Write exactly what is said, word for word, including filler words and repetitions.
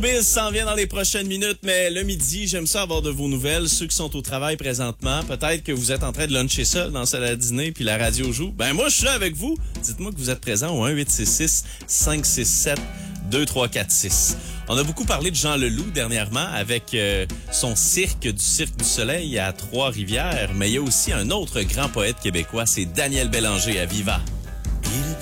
Biz s'en vient dans les prochaines minutes, mais le midi, j'aime ça avoir de vos nouvelles. Ceux qui sont au travail présentement, peut-être que vous êtes en train de luncher seul dans salle à dîner puis la radio joue. Ben moi, je suis là avec vous. Dites-moi que vous êtes présent au un huit six six, cinq six sept, deux trois quatre six. On a beaucoup parlé de Jean Leloup dernièrement avec euh, son cirque du Cirque du Soleil à Trois-Rivières, mais il y a aussi un autre grand poète québécois, c'est Daniel Bélanger à Viva.